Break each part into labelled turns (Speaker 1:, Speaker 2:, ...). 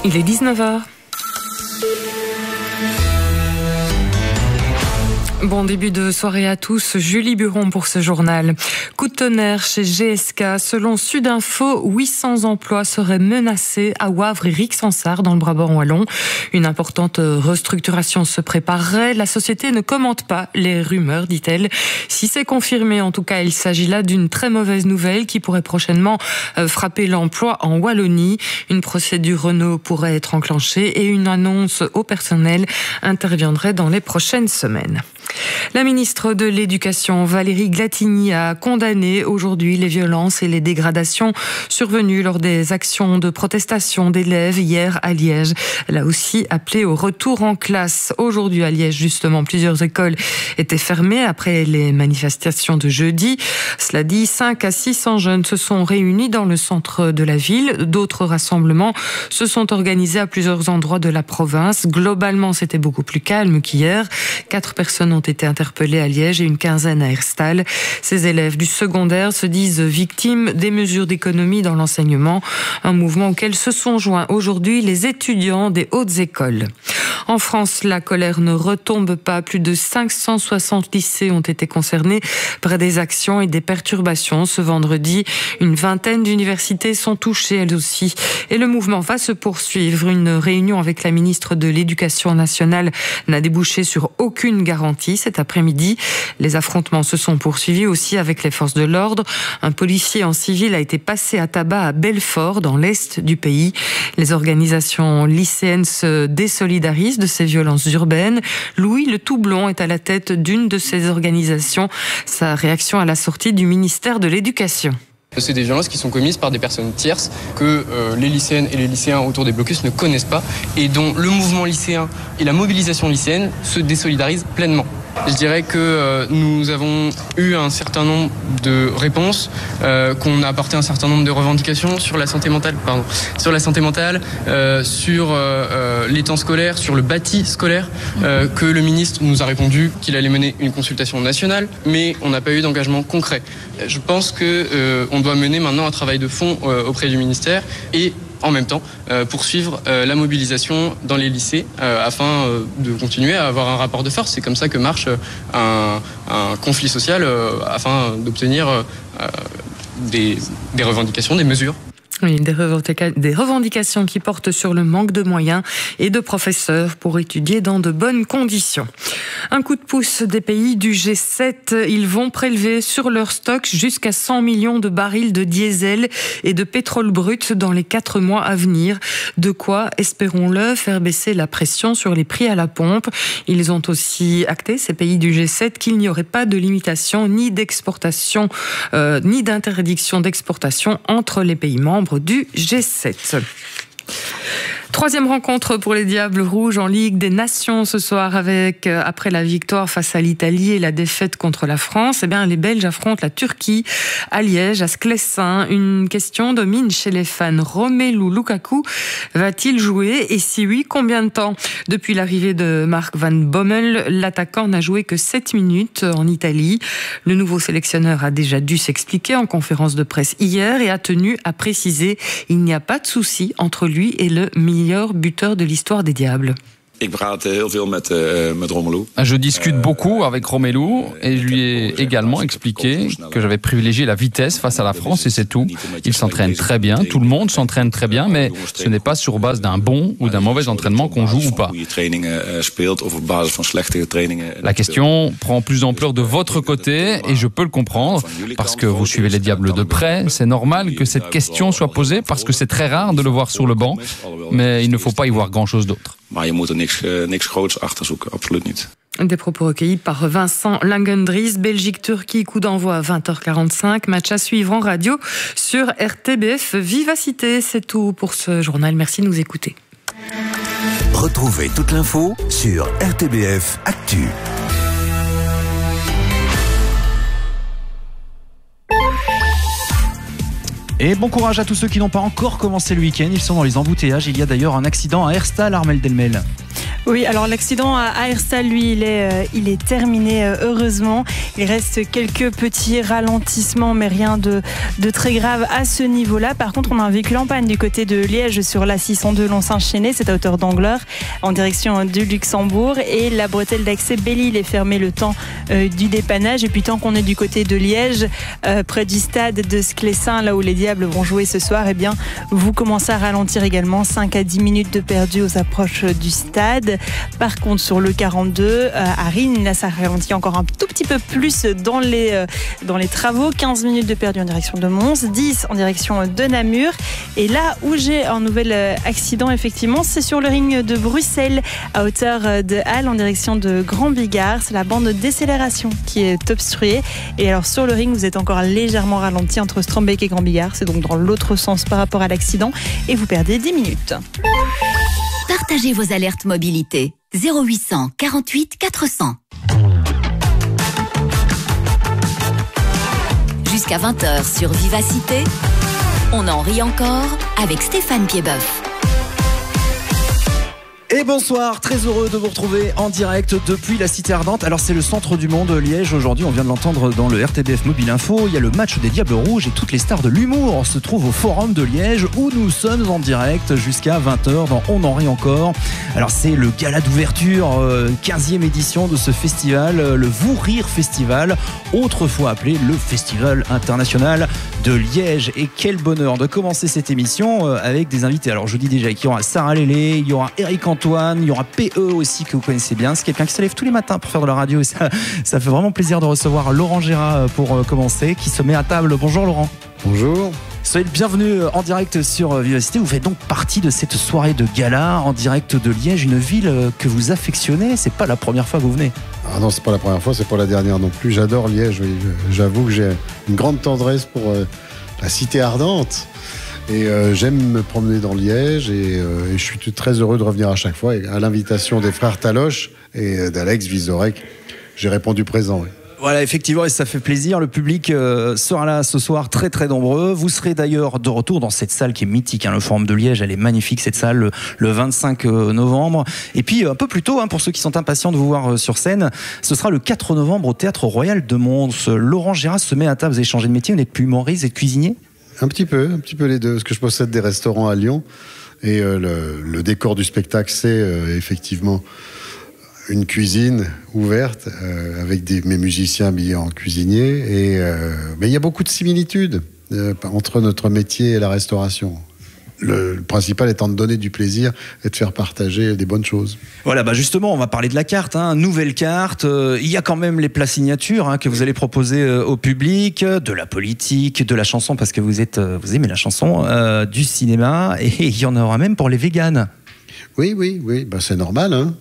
Speaker 1: Il est 19h. Bon début de soirée à tous, Julie Buron pour ce journal. Coup de tonnerre chez GSK. Selon Sudinfo, 800 emplois seraient menacés à Wavre et Rixensart dans le Brabant wallon. Une importante restructuration se préparerait. La société ne commente pas les rumeurs, dit-elle. Si c'est confirmé, en tout cas, il s'agit là d'une très mauvaise nouvelle qui pourrait prochainement frapper l'emploi en Wallonie. Une procédure Renault pourrait être enclenchée et une annonce au personnel interviendrait dans les prochaines semaines. La ministre de l'Éducation, Valérie Glatigny, a condamné aujourd'hui les violences et les dégradations survenues lors des actions de protestation d'élèves hier à Liège. Elle a aussi appelé au retour en classe. Aujourd'hui à Liège, justement, plusieurs écoles étaient fermées après les manifestations de jeudi. Cela dit, 5 à 600 jeunes se sont réunis dans le centre de la ville. D'autres rassemblements se sont organisés à plusieurs endroits de la province. Globalement, c'était beaucoup plus calme qu'hier. 4 personnes ont été interpellés à Liège et une quinzaine à Herstal. Ces élèves du secondaire se disent victimes des mesures d'économie dans l'enseignement, un mouvement auquel se sont joints aujourd'hui les étudiants des hautes écoles. En France, la colère ne retombe pas. Plus de 560 lycées ont été concernés par des actions et des perturbations. Ce vendredi, une vingtaine d'universités sont touchées elles aussi. Et le mouvement va se poursuivre. Une réunion avec la ministre de l'Éducation nationale n'a débouché sur aucune garantie. Cet après-midi, les affrontements se sont poursuivis aussi avec les forces de l'ordre. Un policier en civil a été passé à tabac à Belfort, dans l'est du pays. Les organisations lycéennes se désolidarisent de ces violences urbaines. Louis Le Toublon est à la tête d'une de ces organisations. Sa réaction à la sortie du ministère de l'Éducation.
Speaker 2: C'est des violences qui sont commises par des personnes tierces que les lycéennes et les lycéens autour des blocus ne connaissent pas et dont le mouvement lycéen et la mobilisation lycéenne se désolidarisent pleinement. Je dirais que nous avons eu un certain nombre de réponses, qu'on a apporté un certain nombre de revendications sur la santé mentale, sur les temps scolaires, sur le bâti scolaire, que le ministre nous a répondu qu'il allait mener une consultation nationale, mais on n'a pas eu d'engagement concret. Je pense que on doit mener maintenant un travail de fond auprès du ministère et en même temps poursuivre la mobilisation dans les lycées afin de continuer à avoir un rapport de force. C'est comme ça que marche un conflit social afin d'obtenir des revendications, des mesures.
Speaker 1: Oui, des revendications qui portent sur le manque de moyens et de professeurs pour étudier dans de bonnes conditions. Un coup de pouce des pays du G7. Ils vont prélever sur leur stock jusqu'à 100 millions de barils de diesel et de pétrole brut dans les 4 mois à venir. De quoi, espérons-le, faire baisser la pression sur les prix à la pompe. Ils ont aussi acté, ces pays du G7, qu'il n'y aurait pas de limitation ni d'exportation, ni d'interdiction d'exportation entre les pays membres du G7. Troisième rencontre pour les Diables Rouges en Ligue des Nations ce soir après la victoire face à l'Italie et la défaite contre la France. Les Belges affrontent la Turquie à Liège, à Sclessin. Une question domine chez les fans. Romelu Lukaku va-t-il jouer? Et si oui, combien de temps? Depuis l'arrivée de Mark Van Bommel, l'attaquant n'a joué que 7 minutes en Italie. Le nouveau sélectionneur a déjà dû s'expliquer en conférence de presse hier et a tenu à préciser il n'y a pas de souci entre lui et le meilleur buteur de l'histoire des Diables.
Speaker 3: Je discute beaucoup avec Romelu et je lui ai également expliqué que j'avais privilégié la vitesse face à la France et c'est tout. Il s'entraîne très bien, tout le monde s'entraîne très bien, mais ce n'est pas sur base d'un bon ou d'un mauvais entraînement qu'on joue ou pas. La question prend plus d'ampleur de votre côté et je peux le comprendre parce que vous suivez les Diables de près. C'est normal que cette question soit posée parce que c'est très rare de le voir sur le banc, mais il ne faut pas y voir grand-chose d'autre.
Speaker 1: Des propos recueillis par Vincent Langendries. Belgique-Turquie, coup d'envoi à 20h45. Match à suivre en radio sur RTBF Vivacité. C'est tout pour ce journal. Merci de nous écouter.
Speaker 4: Retrouvez toute l'info sur RTBF Actu.
Speaker 5: Et bon courage à tous ceux qui n'ont pas encore commencé le week-end. Ils sont dans les embouteillages. Il y a d'ailleurs un accident à Herstal, Armel Delmel.
Speaker 6: Oui, alors l'accident à Herstal, lui, il est terminé, heureusement. Il reste quelques petits ralentissements, mais rien de très grave à ce niveau-là. Par contre, on a un véhicule en panne du côté de Liège sur la 602 Lons-Saint-Chénet, c'est à hauteur d'Angleur, en direction du Luxembourg. Et la bretelle d'accès Belle-Île est fermée le temps du dépannage. Et puis tant qu'on est du côté de Liège, près du stade de Sclessin, là où les Diables vont jouer ce soir, eh bien, vous commencez à ralentir également, 5 à 10 minutes de perdu aux approches du stade. Par contre, sur le 42 à Rennes, là ça ralentit encore un tout petit peu plus dans les travaux. 15 minutes de perdu en direction de Mons, 10 en direction de Namur. Et là où j'ai un nouvel accident, effectivement, c'est sur le ring de Bruxelles, à hauteur de Halle, en direction de Grand Bigard. C'est la bande de décélération qui est obstruée. Et alors sur le ring, vous êtes encore légèrement ralenti entre Strombeek et Grand Bigard. C'est donc dans l'autre sens par rapport à l'accident. Et vous perdez 10 minutes.
Speaker 7: Partagez vos alertes mobilité. 0800 48 400. Jusqu'à 20h sur Vivacité, on en rit encore avec Stéphane Piedboeuf.
Speaker 5: Et bonsoir, très heureux de vous retrouver en direct depuis la Cité Ardente. Alors c'est le centre du monde, Liège. Aujourd'hui, on vient de l'entendre dans le RTBF Mobile Info. Il y a le match des Diables Rouges et toutes les stars de l'humour se trouvent au Forum de Liège où nous sommes en direct jusqu'à 20h dans On en rit encore. Alors c'est le gala d'ouverture, 15e édition de ce festival, le Vous Rire Festival, autrefois appelé le Festival International de Liège. Et quel bonheur de commencer cette émission avec des invités. Alors je dis déjà qu'il y aura Sarah Lélé, il y aura Eric Antoine, il y aura PE aussi que vous connaissez bien. C'est quelqu'un qui se lève tous les matins pour faire de la radio et ça fait vraiment plaisir de recevoir Laurent Gérard pour commencer, qui se met à table. Bonjour Laurent.
Speaker 8: Bonjour.
Speaker 5: Soyez le bienvenu en direct sur Vivacité. Vous faites donc partie de cette soirée de gala en direct de Liège, une ville que vous affectionnez. C'est pas la première fois que vous venez.
Speaker 8: Ah non, c'est pas la première fois, c'est pas la dernière non plus. J'adore Liège, oui. J'avoue que j'ai une grande tendresse pour la Cité Ardente. Et j'aime me promener dans Liège et je suis très heureux de revenir à chaque fois. Et à l'invitation des frères Taloche et d'Alex Vizorek, j'ai répondu présent. Oui.
Speaker 5: Voilà, effectivement, et ça fait plaisir. Le public sera là ce soir, très très nombreux. Vous serez d'ailleurs de retour dans cette salle qui est mythique, le Forum de Liège. Elle est magnifique, cette salle, le 25 novembre. Et puis un peu plus tôt, pour ceux qui sont impatients de vous voir sur scène, ce sera le 4 novembre au Théâtre Royal de Mons. Laurent Gérard se met à table. Vous avez changé de métier, vous n'êtes plus humoriste, vous êtes cuisinier?
Speaker 8: Un petit peu les deux, parce que je possède des restaurants à Lyon et le décor du spectacle, c'est effectivement une cuisine ouverte avec mes musiciens habillés en cuisinier. Mais il y a beaucoup de similitudes entre notre métier et la restauration. Le principal étant de donner du plaisir et de faire partager des bonnes choses.
Speaker 5: Voilà, justement, on va parler de la carte, nouvelle carte. Il y a quand même les plats signatures que vous allez proposer au public, de la politique, de la chanson, parce que vous aimez la chanson, du cinéma, et il y en aura même pour les véganes.
Speaker 8: Oui, c'est normal.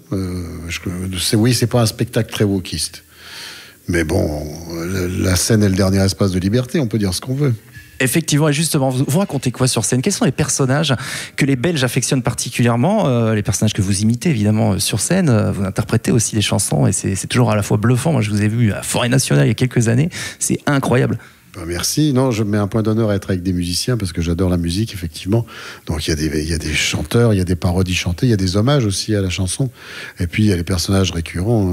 Speaker 8: C'est pas un spectacle très wokiste. Mais bon, la scène est le dernier espace de liberté, on peut dire ce qu'on veut.
Speaker 5: Effectivement, et justement, vous racontez quoi sur scène? Quels sont les personnages que les Belges affectionnent particulièrement? Les personnages que vous imitez évidemment sur scène, vous interprétez aussi des chansons et c'est toujours à la fois bluffant. Moi, je vous ai vu à Forêt Nationale il y a quelques années, c'est incroyable.
Speaker 8: Merci. Non, je mets un point d'honneur à être avec des musiciens parce que j'adore la musique, effectivement. Donc il y a des chanteurs, il y a des parodies chantées, il y a des hommages aussi à la chanson. Et puis il y a les personnages récurrents.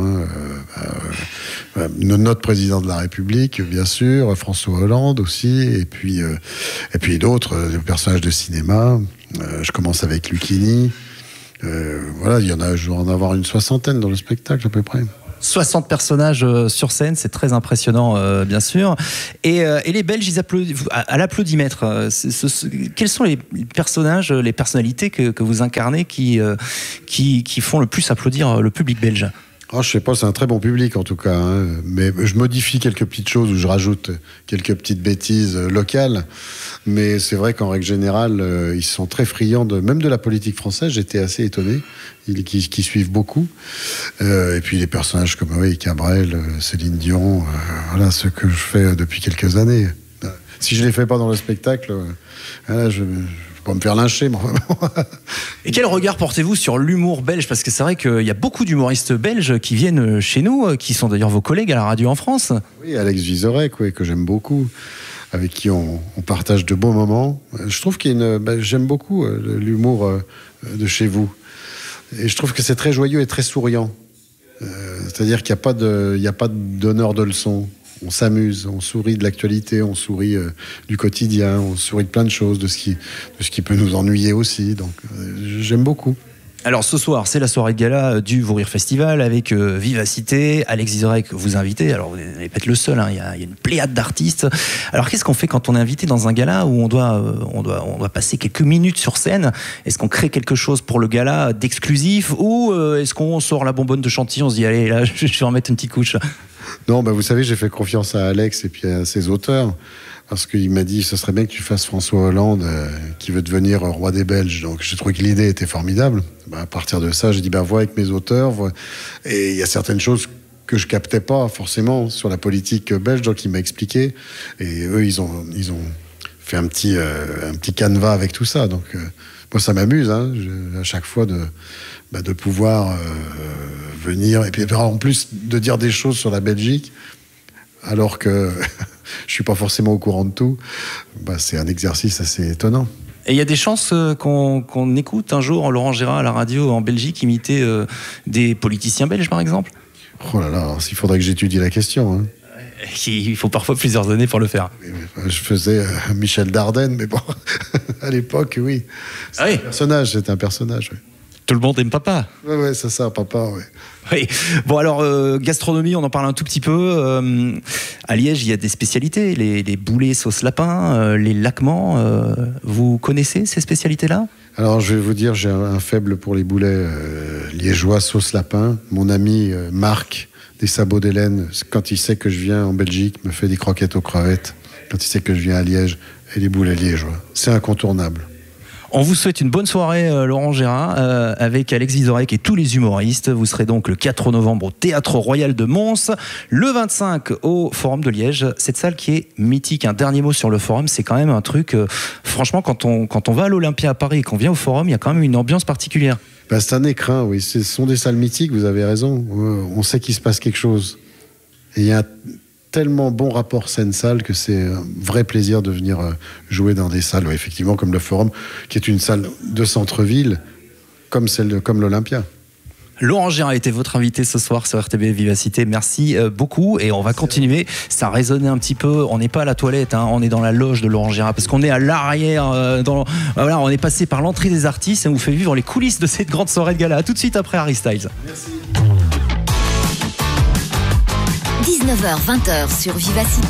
Speaker 8: Notre président de la République, bien sûr, François Hollande aussi, et puis d'autres personnages de cinéma. Je commence avec Lucchini. Voilà, je dois en avoir une 60aine dans le spectacle à peu près.
Speaker 5: 60 personnages sur scène, c'est très impressionnant, bien sûr. Et les Belges, ils applaudissent à l'applaudimètre. Quels sont les personnages, les personnalités que vous incarnez qui font le plus applaudir le public belge?
Speaker 8: Je sais pas, c'est un très bon public en tout cas, mais je modifie quelques petites choses ou je rajoute quelques petites bêtises locales, mais c'est vrai qu'en règle générale, ils sont très friands même de la politique française. J'étais assez étonné, qui suivent beaucoup. Et puis les personnages comme Cabrel, Céline Dion, voilà ce que je fais depuis quelques années. Si je les fais pas dans le spectacle, je vais me faire lyncher.
Speaker 5: Et quel regard portez-vous sur l'humour belge? Parce que c'est vrai qu'il y a beaucoup d'humoristes belges qui viennent chez nous, qui sont d'ailleurs vos collègues à la radio en France.
Speaker 8: Oui, Alex Vizorek, que j'aime beaucoup, avec qui on partage de beaux moments. Je trouve j'aime beaucoup l'humour de chez vous. Et je trouve que c'est très joyeux et très souriant. C'est-à-dire qu'il n'y a pas de donneur de leçons. On s'amuse, on sourit de l'actualité, on sourit du quotidien, on sourit de plein de choses, de ce qui peut nous ennuyer aussi. Donc j'aime beaucoup.
Speaker 5: Alors ce soir, c'est la soirée de gala du Vous Rire Festival avec Vivacité, Alex Vizorek vous invitez. Alors vous n'allez pas être le seul, hein, il y a une pléiade d'artistes. Alors qu'est-ce qu'on fait quand on est invité dans un gala où on doit passer quelques minutes sur scène? Est-ce qu'on crée quelque chose pour le gala d'exclusif ou est-ce qu'on sort la bonbonne de Chantilly, on se dit allez là je vais en mettre une petite couche?
Speaker 8: Non, vous savez, j'ai fait confiance à Alex et puis à ses auteurs. Parce qu'il m'a dit, ce serait bien que tu fasses François Hollande qui veut devenir roi des Belges. Donc j'ai trouvé que l'idée était formidable. À partir de ça, j'ai dit, vois avec mes auteurs. Et il y a certaines choses que je captais pas forcément sur la politique belge, donc il m'a expliqué. Et eux, ils ont fait un petit canevas avec tout ça. Donc moi, ça m'amuse à chaque fois de pouvoir venir. Et puis en plus de dire des choses sur la Belgique, alors que je suis pas forcément au courant de tout, c'est un exercice assez étonnant.
Speaker 5: Et il y a des chances qu'on écoute un jour Laurent Gérard à la radio en Belgique imiter des politiciens belges, par exemple?
Speaker 8: Oh là là, il faudrait que j'étudie la question. Hein.
Speaker 5: Il faut parfois plusieurs années pour le faire.
Speaker 8: Je faisais Michel Dardenne, mais bon, à l'époque, oui. C'était un personnage. Oui.
Speaker 5: Tout le monde aime papa.
Speaker 8: Ouais, c'est ça, papa, ouais.
Speaker 5: Oui. Bon, alors, gastronomie, on en parle un tout petit peu. À Liège, il y a des spécialités. Les boulets sauce lapin, les laquements. Vous connaissez ces spécialités-là?
Speaker 8: Alors, je vais vous dire, j'ai un faible pour les boulets liégeois sauce lapin. Mon ami Marc, des sabots d'Hélène, quand il sait que je viens en Belgique, me fait des croquettes aux crevettes. Quand il sait que je viens à Liège, et les boulets liégeois. C'est incontournable.
Speaker 5: On vous souhaite une bonne soirée, Laurent Gérard, avec Alex Vizorek et tous les humoristes. Vous serez donc le 4 novembre au Théâtre Royal de Mons, le 25 au Forum de Liège. Cette salle qui est mythique. Un dernier mot sur le Forum, c'est quand même un truc... franchement, quand on va à l'Olympia à Paris et qu'on vient au Forum, il y a quand même une ambiance particulière.
Speaker 8: C'est un écrin, oui. Ce sont des salles mythiques, vous avez raison. On sait qu'il se passe quelque chose. Et il y a tellement bon rapport scène-salle que c'est un vrai plaisir de venir jouer dans des salles, effectivement, comme le Forum, qui est une salle de centre-ville, comme l'Olympia.
Speaker 5: Laurent Gérard a été votre invité ce soir sur RTBF Vivacité. Merci beaucoup. Et on va continuer. Ça résonnait un petit peu. On n'est pas à la toilette, on est dans la loge de Laurent Gérard parce qu'on est à l'arrière. Voilà, on est passé par l'entrée des artistes et on vous fait vivre les coulisses de cette grande soirée de gala. Tout de suite après Harry Styles.
Speaker 8: Merci.
Speaker 7: 19h-20h sur Vivacité.